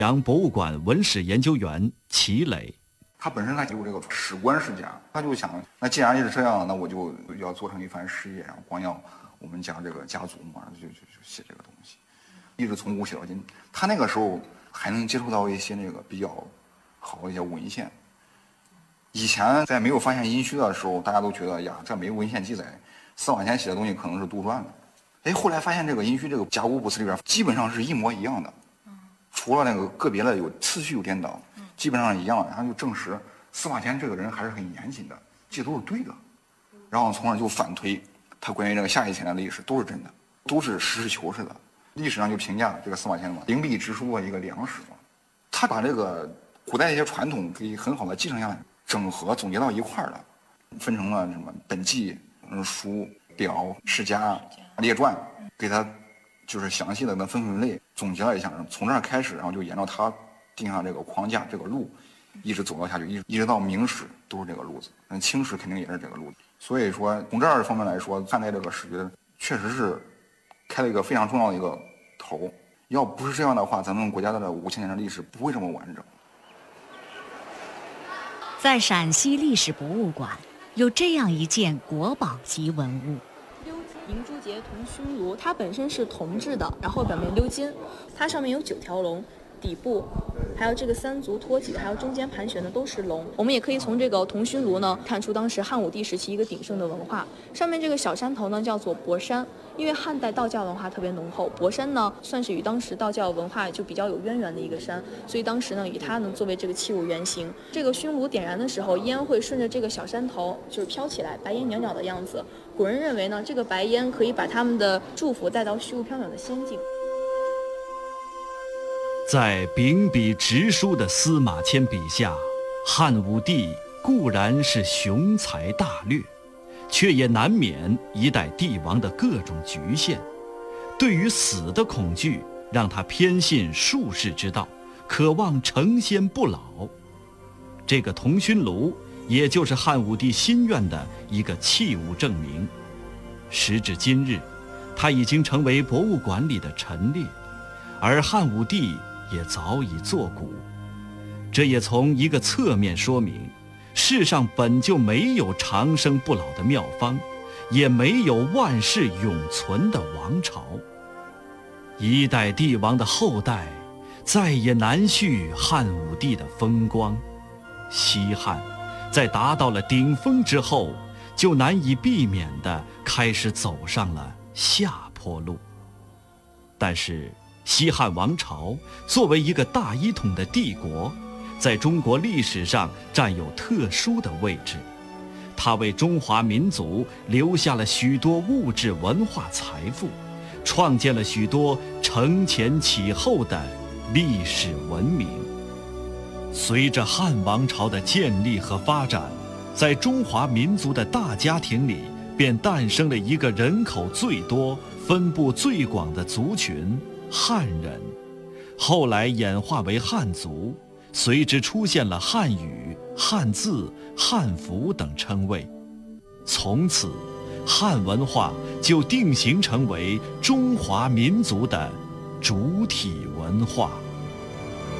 阳博物馆文史研究员齐磊。 他本身有这个史观世家，他就想，那既然是这样，那我就要做成一番事业，然后光耀我们家这个家族嘛，就写这个东西，一直从古写到今。他那个时候还能接触到一些那个比较好的一些文献。以前在没有发现殷墟的时候，大家都觉得呀，这没有文献记载，司马迁写的东西可能是杜撰的。哎，后来发现这个殷墟这个甲骨卜辞里边基本上是一模一样的，除了那个个别的有次序有颠倒。基本上一样，然后就证实司马迁这个人还是很严谨的，这都是对的。然后从而就反推他关于这个夏以前的历史都是真的，都是实事求是的。历史上就评价这个司马迁嘛，灵璧直书的一个良史嘛，他把这个古代一些传统给很好的继承下来，整合总结到一块儿了，分成了什么本纪、书、表、世家、列传，给他就是详细的分分类，总结了一下，从这儿开始，然后就沿着他定下这个框架这个路，一直走到下去，一直到明史都是这个路子，清史肯定也是这个路子。所以说从这方面来说，看待这个史学确实是开了一个非常重要的一个头。要不是这样的话，咱们国家的5000年的历史不会这么完整。 在陕西历史博物馆有这样一件国宝级文物。 银珠节铜熏炉，它本身是铜制的，然后表面鎏金，它上面有9条龙，底部还有这个3足托起的，还有中间盘旋的都是龙。我们也可以从这个铜熏炉呢看出当时汉武帝时期一个鼎盛的文化。上面这个小山头呢叫做博山，因为汉代道教文化特别浓厚，博山呢算是与当时道教文化就比较有渊源的一个山，所以当时呢以它呢作为这个器物原型。这个熏炉点燃的时候，烟会顺着这个小山头就是飘起来，白烟袅袅的样子。古人认为呢，这个白烟可以把他们的祝福带到虚无缥缈的仙境。 在秉笔直书的司马迁笔下，汉武帝固然是雄才大略，却也难免一代帝王的各种局限。对于死的恐惧，让他偏信术士之道，渴望成仙不老。这个铜熏炉，也就是汉武帝心愿的一个器物证明。时至今日，它已经成为博物馆里的陈列，而汉武帝也早已作古。这也从一个侧面说明，世上本就没有长生不老的妙方，也没有万世永存的王朝。一代帝王的后代，再也难续汉武帝的风光。西汉在达到了顶峰之后，就难以避免地开始走上了下坡路。但是西汉王朝作为一个大一统的帝国，在中国历史上占有特殊的位置。它为中华民族留下了许多物质文化财富，创建了许多承前启后的历史文明。随着汉王朝的建立和发展，在中华民族的大家庭里，便诞生了一个人口最多、分布最广的族群——汉人。后来演化为汉族，随之出现了汉语、汉字、汉服等称谓。从此，汉文化就定型成为中华民族的主体文化。